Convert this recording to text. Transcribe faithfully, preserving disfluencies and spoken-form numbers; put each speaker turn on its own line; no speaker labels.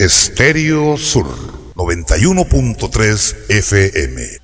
Estéreo Sur noventa y uno punto tres F M.